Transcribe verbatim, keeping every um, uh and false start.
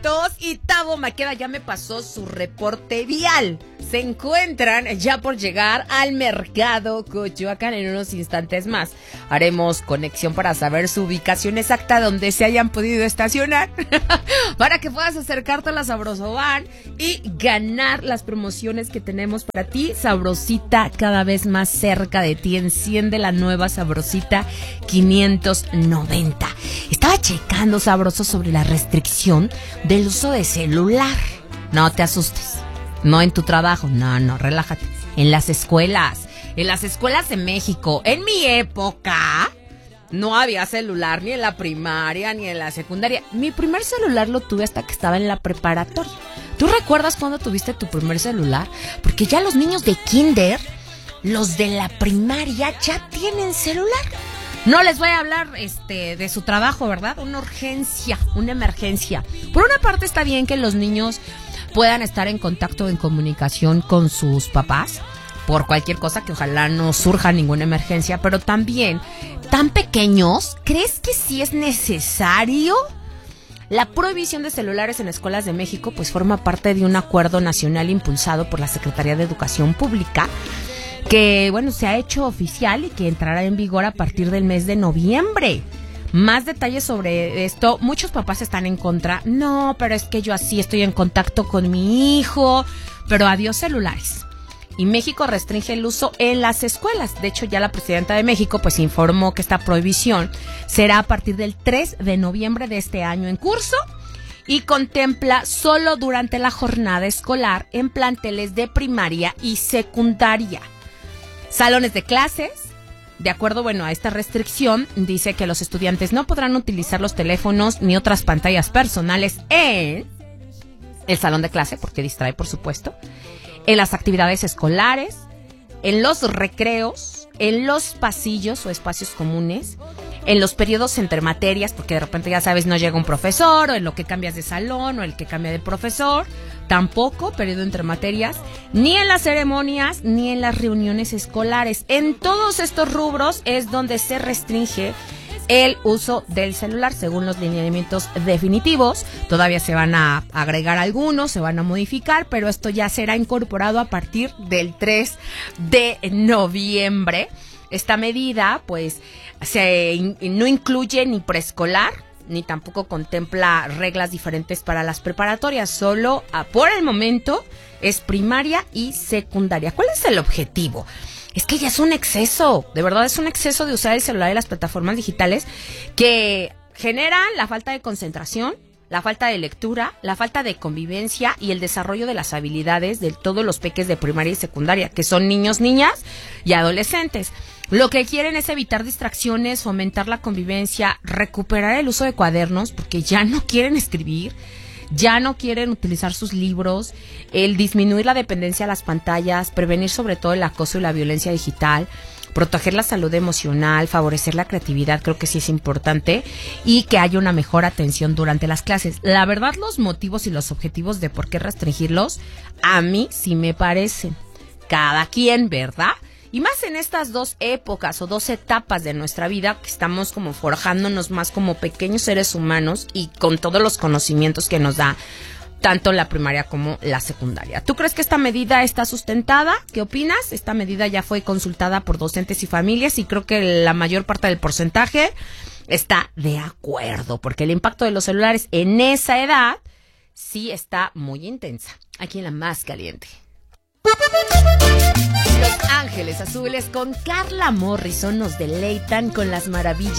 Tos y Tabo Maqueda ya me pasó su reporte vial. Se encuentran ya por llegar al mercado Coyoacán en unos instantes más. Haremos conexión para saber su ubicación exacta donde se hayan podido estacionar para que puedas acercarte a la Sabroso Van y ganar las promociones que tenemos para ti. Sabrosita cada vez más cerca de ti. Enciende la nueva Sabrosita quinientos noventa. Estaba checando, Sabroso, sobre la restricción del uso de celular. No te asustes. No en tu trabajo, no, no, relájate. En las escuelas, en las escuelas de México. En mi época no había celular ni en la primaria ni en la secundaria. Mi primer celular lo tuve hasta que estaba en la preparatoria. ¿Tú recuerdas cuándo tuviste tu primer celular? Porque ya los niños de kinder, los de la primaria ya tienen celular. No les voy a hablar este de su trabajo, ¿verdad? Una urgencia, una emergencia. Por una parte está bien que los niños puedan estar en contacto, en comunicación con sus papás por cualquier cosa, que ojalá no surja ninguna emergencia, pero también, tan pequeños, ¿crees que sí es necesario? La prohibición de celulares en escuelas de México pues forma parte de un acuerdo nacional impulsado por la Secretaría de Educación Pública, que bueno, se ha hecho oficial y que entrará en vigor a partir del mes de noviembre. Más detalles sobre esto. Muchos papás están en contra. No, pero es que yo así estoy en contacto con mi hijo. Pero adiós celulares. Y México restringe el uso en las escuelas. De hecho, ya la presidenta de México pues informó que esta prohibición será a partir del tres de noviembre de este año en curso y contempla solo durante la jornada escolar en planteles de primaria y secundaria. Salones de clases. De acuerdo, bueno, a esta restricción, dice que los estudiantes no podrán utilizar los teléfonos ni otras pantallas personales en el salón de clase, porque distrae, por supuesto, en las actividades escolares, en los recreos, en los pasillos o espacios comunes, en los periodos entre materias, porque de repente, ya sabes, no llega un profesor, o en lo que cambias de salón, o el que cambia de profesor, tampoco periodo entre materias, ni en las ceremonias, ni en las reuniones escolares. En todos estos rubros es donde se restringe el uso del celular, según los lineamientos definitivos. Todavía se van a agregar algunos, se van a modificar, pero esto ya será incorporado a partir del tres de noviembre. Esta medida, pues, se in- no incluye ni preescolar, ni tampoco contempla reglas diferentes para las preparatorias. Solo, a, por el momento, es primaria y secundaria. ¿Cuál es el objetivo? Es que ya es un exceso, de verdad es un exceso de usar el celular y las plataformas digitales que generan la falta de concentración, la falta de lectura, la falta de convivencia y el desarrollo de las habilidades de todos los peques de primaria y secundaria, que son niños, niñas y adolescentes. Lo que quieren es evitar distracciones, fomentar la convivencia, recuperar el uso de cuadernos, porque ya no quieren escribir, ya no quieren utilizar sus libros, el disminuir la dependencia a las pantallas, prevenir sobre todo el acoso y la violencia digital, proteger la salud emocional, favorecer la creatividad, creo que sí es importante, y que haya una mejor atención durante las clases. La verdad, los motivos y los objetivos de por qué restringirlos, a mí sí me parecen. Cada quien, ¿verdad? Y más en estas dos épocas o dos etapas de nuestra vida que estamos como forjándonos más como pequeños seres humanos y con todos los conocimientos que nos da tanto la primaria como la secundaria. ¿Tú crees que esta medida está sustentada? ¿Qué opinas? Esta medida ya fue consultada por docentes y familias y creo que la mayor parte del porcentaje está de acuerdo, porque el impacto de los celulares en esa edad sí está muy intensa. Aquí en La Más Caliente. Los Ángeles Azules con Carla Morrison nos deleitan con las maravillas